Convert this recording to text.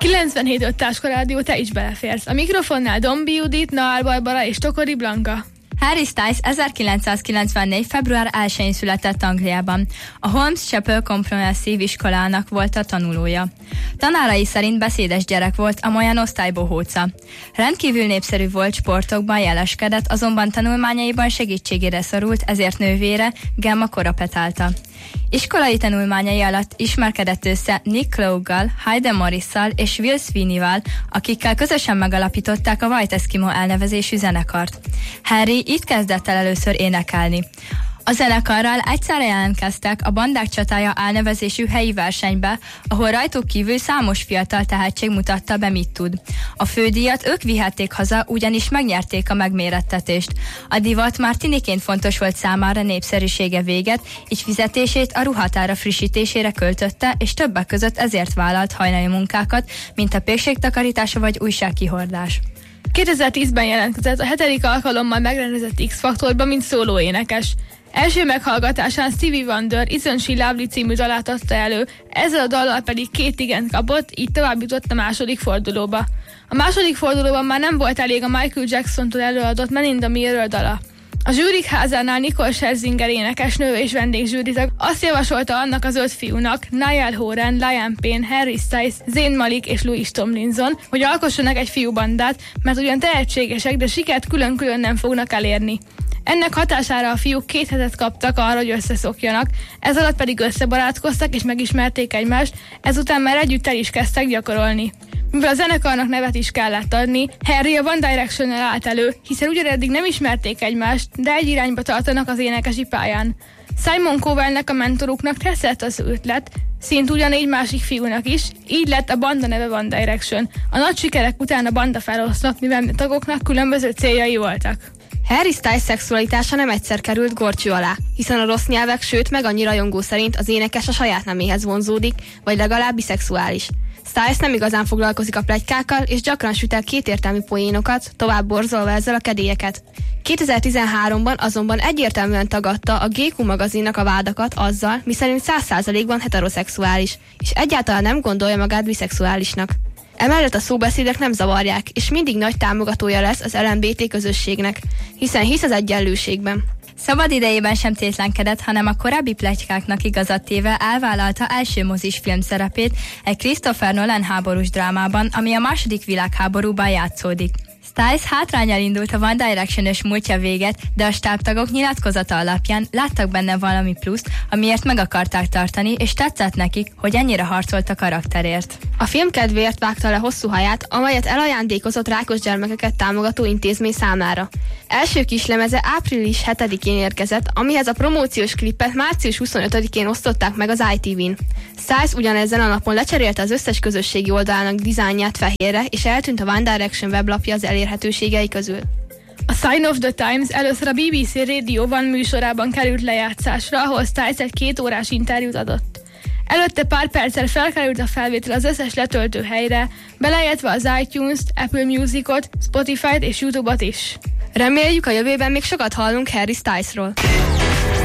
97.5 Táska Rádió, te is beleférsz. A mikrofonnál Dombi Judit, Naál Barbara és Tokori Blanka. Harry Styles 1994. február 1-én született Angliában. A Holmes Chapel Comprehensive iskolának volt a tanulója. Tanárai szerint beszédes gyerek volt, amolyan osztálybohóca. Rendkívül népszerű volt, sportokban jeleskedett, azonban tanulmányaiban segítségére szorult, ezért nővére Gemma korapetálta. Iskolai tanulmányai alatt ismerkedett össze Nick Lowe-gal, Hayden Morrisszal és Will Sweeney-val, akikkel közösen megalapították a White Eskimo elnevezésű zenekart. Harry itt kezdett el először énekelni. A zenekarral egyszerre jelentkeztek a Bandák csatája elnevezésű helyi versenybe, ahol rajtuk kívül számos fiatal tehetség mutatta be, mit tud. A fődíjat ők vihették haza, ugyanis megnyerték a megmérettetést. A divat már tiniként fontos volt számára, népszerűsége véget, így fizetését a ruhatára frissítésére költötte, és többek között ezért vállalt hajnali munkákat, mint a pékségtakarítása vagy újságkihordás. 2010-ben jelentkezett a 7. alkalommal megrendezett X-Faktorban, mint szólóénekes. Első meghallgatásán Stevie Wonder Isn't She Lovely című dalát adta elő, ezzel a dallal pedig 2 igent kapott, így tovább jutott a második fordulóba. A második fordulóban már nem volt elég a Michael Jacksontól előadott Men in the Mirror dala. A zsűrik házánál Nicole Scherzinger énekesnő és vendégzsűritag azt javasolta annak az 5 fiúnak, Niall Horan, Liam Payne, Harry Styles, Zayn Malik és Louis Tomlinson, hogy alkossanak egy fiúbandát, mert ugyan tehetségesek, de sikert külön-külön nem fognak elérni. Ennek hatására a fiúk 2 hetet kaptak arra, hogy összeszokjanak, ez alatt pedig összebarátkoztak és megismerték egymást, ezután már együtt el is kezdtek gyakorolni. Mivel a zenekarnak nevet is kellett adni, Harry a One Directionnel állt elő, hiszen ugyaneddig nem ismerték egymást, de egy irányba tartanak az énekesi pályán. Simon Cowellnek, a mentoruknak tetszett az ötlet, szint ugyanígy másik fiúnak is, így lett a banda neve One Direction. A nagy sikerek után a banda feloszlott, mivel a tagoknak különböző céljai voltak. Harry Styles szexualitása nem egyszer került górcső alá, hiszen a rossz nyelvek, sőt meg annyi rajongó szerint az énekes a saját neméhez vonzódik, vagy legalább biszexuális. Styles nem igazán foglalkozik a pletykákkal, és gyakran süt el kétértelmű poénokat, tovább borzolva ezzel a kedélyeket. 2013-ban azonban egyértelműen tagadta a GQ magazinnak a vádakat azzal, miszerint 100%-ban heteroszexuális, és egyáltalán nem gondolja magát biszexuálisnak. Emellett a szóbeszédek nem zavarják, és mindig nagy támogatója lesz az LMBT közösségnek, hiszen hisz az egyenlőségben. Szabad idejében sem tétlenkedett, hanem a korábbi pletykáknak igazat téve elvállalta első mozis film szerepét egy Christopher Nolan háborús drámában, ami a II. Világháborúban játszódik. Styles hátránnyal indult a One Direction-ös múltja véget, de a stábtagok nyilatkozata alapján láttak benne valami pluszt, amiért meg akarták tartani, és tetszett nekik, hogy ennyire harcolt a karakterért. A film kedvéért vágta le hosszú haját, amelyet elajándékozott rákos gyermekeket támogató intézmény számára. Első kislemeze április 7-én érkezett, amihez a promóciós klipet március 25-én osztották meg az ITV-n. Styles ugyanezen a napon lecserélte az összes közösségi oldalának dizájnját fehérre, és eltűnt a One Direction weblapja az elérhetőségei közül. A Sign of the Times először a BBC Radio One műsorában került lejátszásra, ahol Styles egy 2 órás interjút adott. Előtte pár perccel felkerült a felvétel az összes letöltő helyre, beleértve az iTunes-t, Apple Music-ot, Spotify-t és YouTube-ot is. Reméljük, a jövőben még sokat hallunk Harry Stylesról.